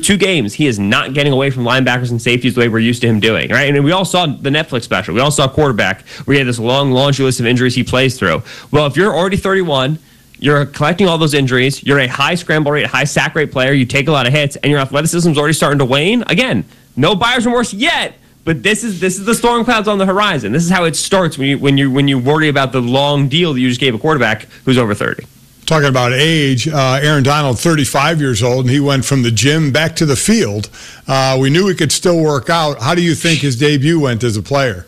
2 games, he is not getting away from linebackers and safeties the way we're used to him doing, right? And we all saw the Netflix special. We all saw quarterback where he had this long laundry list of injuries he plays through. Well, if you're already 31, you're collecting all those injuries, you're a high scramble rate, high sack rate player, you take a lot of hits, and your athleticism's already starting to wane. Again, no buyer's remorse yet, but this is the storm clouds on the horizon. This is how it starts when you worry about the long deal that you just gave a quarterback who's over 30. Talking about age, Aaron Donald, 35 years old, and he went from the gym back to the field. We knew he could still work out. How do you think his debut went as a player?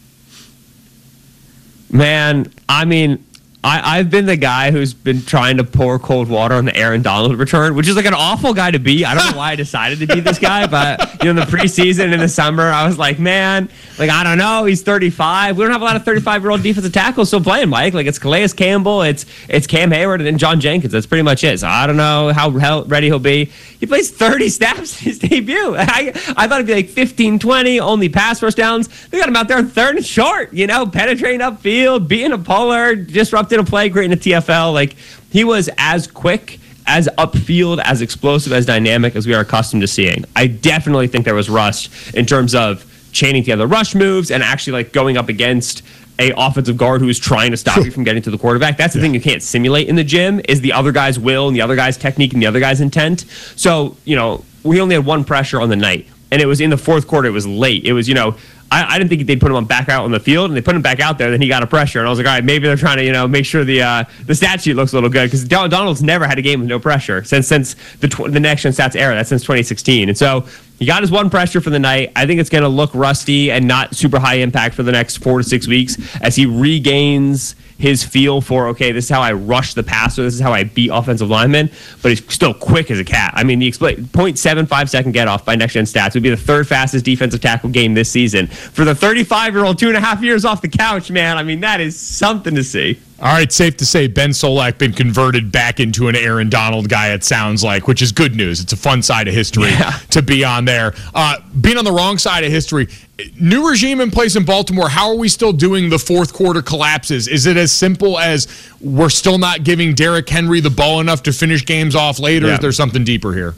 Man, I mean, I've been the guy who's been trying to pour cold water on the Aaron Donald return, which is like an awful guy to be. I don't know why I decided to be this guy, but in the preseason and in the summer, I was like, man, like, I don't know. He's 35. We don't have a lot of 35-year-old defensive tackles still playing, Mike. Like, it's Calais Campbell, it's Cam Hayward, and then John Jenkins. That's pretty much it. So I don't know how ready he'll be. He plays 30 snaps in his debut. I thought it'd be like 15, 20, only pass first downs. They got him out there 3rd and short, penetrating upfield, beating a puller, disrupting a play, great in the TFL. Like, he was as quick, as upfield, as explosive, as dynamic as we are accustomed to seeing. I definitely think there was rust in terms of chaining together rush moves and actually like going up against a offensive guard who is trying to stop you from getting to the quarterback. That's the thing you can't simulate in the gym is the other guy's will and the other guy's technique and the other guy's intent. So, we only had 1 pressure on the night, and it was in the 4th quarter. It was late. It was, I didn't think they'd put him back out on the field, and they put him back out there. Then he got a pressure, and I was like, all right, maybe they're trying to, make sure the stat sheet looks a little good because Donald's never had a game with no pressure since the Next Gen Stats era. That's since 2016, and so he got his 1 pressure for the night. I think it's going to look rusty and not super high impact for the next 4 to 6 weeks as he regains his feel for, okay, this is how I rush the passer, this is how I beat offensive linemen, but he's still quick as a cat. I mean, the 0.75 second get off by Next Gen Stats would be the 3rd fastest defensive tackle game this season. For the 35-year-old, 2.5 years off the couch, man, I mean, that is something to see. All right, safe to say Ben Solak been converted back into an Aaron Donald guy, it sounds like, which is good news. It's a fun side of history to be on there. Being on the wrong side of history, new regime in place in Baltimore, how are we still doing the 4th quarter collapses? Is it as simple as we're still not giving Derrick Henry the ball enough to finish games off later? Is there something deeper here?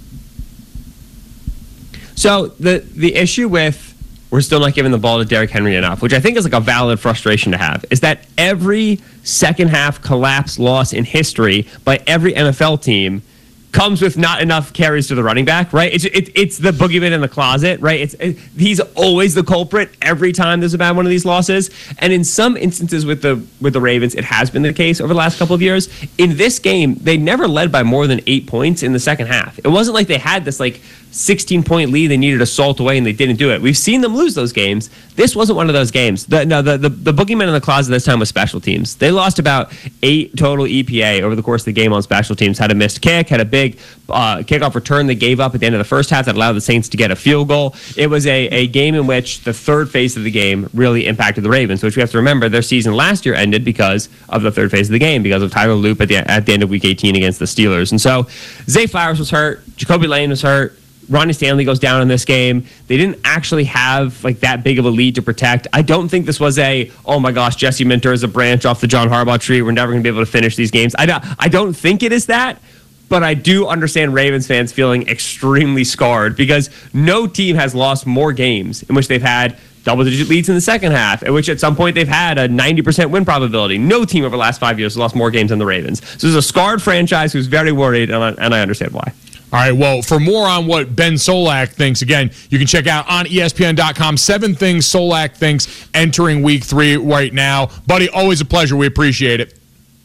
So the issue with we're still not giving the ball to Derrick Henry enough, which I think is like a valid frustration to have, is that every second half collapse loss in history by every NFL team comes with not enough carries to the running back, right? It's the boogeyman in the closet, right? He's always the culprit every time there's a bad one of these losses. And in some instances with the Ravens, it has been the case over the last couple of years. In this game, they never led by more than 8 points in the second half. It wasn't like they had this like 16-point lead they needed to salt away and they didn't do it. We've seen them lose those games. This wasn't one of those games. The boogeyman in the closet this time was special teams. They lost about 8 total EPA over the course of the game on special teams. Had a missed kick, had a big kickoff return they gave up at the end of the first half that allowed the Saints to get a field goal. It was a game in which the third phase of the game really impacted the Ravens, which we have to remember their season last year ended because of the third phase of the game, because of Tyler Loop at the end of Week 18 against the Steelers. And so Zay Flowers was hurt, Jacoby Lane was hurt, Ronnie Stanley goes down in this game. They didn't actually have like that big of a lead to protect. I don't think this was oh my gosh, Jesse Minter is a branch off the John Harbaugh tree. We're never going to be able to finish these games. I don't think it is that, but I do understand Ravens fans feeling extremely scarred because no team has lost more games in which they've had double-digit leads in the second half, at which at some point they've had a 90% win probability. No team over the last 5 years has lost more games than the Ravens. So there's a scarred franchise who's very worried, and I understand why. All right, well, for more on what Ben Solak thinks, again, you can check out on ESPN.com 7 things Solak thinks entering Week 3 right now. Buddy, always a pleasure. We appreciate it.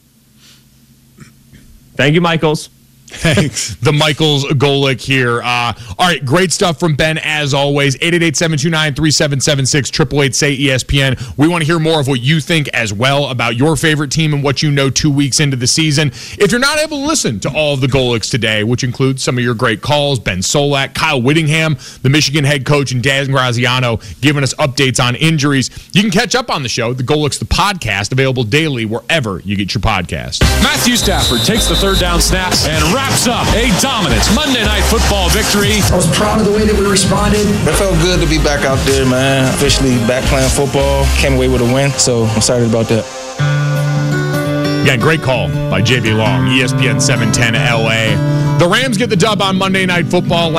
Thank you, Michaels. Thanks. The Michaels Golic here. All right, great stuff from Ben as always. 888-729-3776, 888-SAY-ESPN. We want to hear more of what you think as well about your favorite team and what you know 2 weeks into the season. If you're not able to listen to all of the Golics today, which includes some of your great calls, Ben Solak, Kyle Whittingham, the Michigan head coach, and Dan Graziano giving us updates on injuries, you can catch up on the show, the Golics, the podcast, available daily wherever you get your podcast. Matthew Stafford takes the third down snap and wraps up a dominant Monday Night Football victory. I was proud of the way that we responded. It felt good to be back out there, man. Officially back playing football. Came away with a win, so I'm excited about that. Yeah, great call by JB Long, ESPN 710 LA. The Rams get the dub on Monday Night Football.